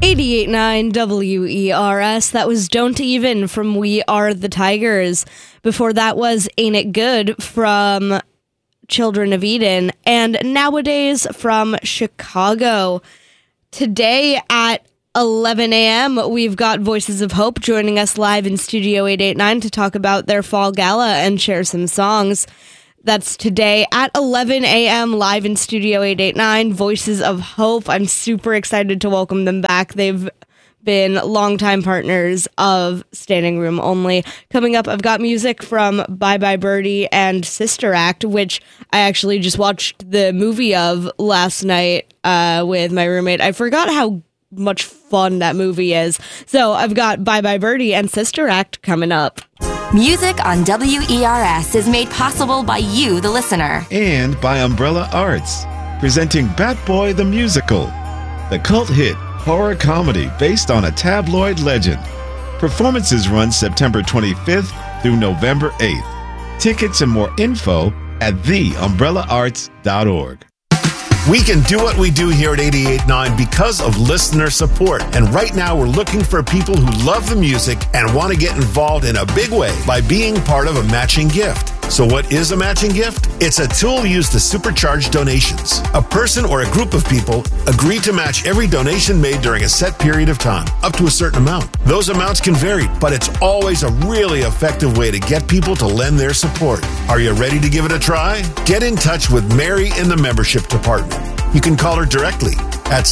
88.9 WERS. That was Don't Even from We Are the Tigers. Before that was Ain't It Good from Children of Eden. And Nowadays from Chicago. Today at 11 a.m., we've got Voices of Hope joining us live in Studio 889 to talk about their fall gala and share some songs. That's today at 11 a.m. live in Studio 889, Voices of Hope. I'm super excited to welcome them back. They've been longtime partners of Standing Room Only. Coming up, I've got music from Bye Bye Birdie and Sister Act, which I actually just watched the movie of last night with my roommate. I forgot how much fun that movie is. So I've got Bye Bye Birdie and Sister Act coming up. Music on WERS is made possible by you, the listener. And by Umbrella Arts, presenting Bat Boy the Musical, the cult hit horror comedy based on a tabloid legend. Performances run September 25th through November 8th. Tickets and more info at theumbrellaarts.org. We can do what we do here at 88.9 because of listener support. And right now we're looking for people who love the music and want to get involved in a big way by being part of a matching gift. So what is a matching gift? It's a tool used to supercharge donations. A person or a group of people agree to match every donation made during a set period of time, up to a certain amount. Those amounts can vary, but it's always a really effective way to get people to lend their support. Are you ready to give it a try? Get in touch with Mary in the membership department. You can call her directly at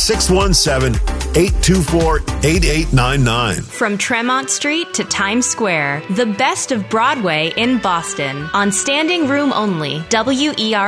617-824-8899. From Tremont Street to Times Square, the best of Broadway in Boston on Standing Room Only, WERS.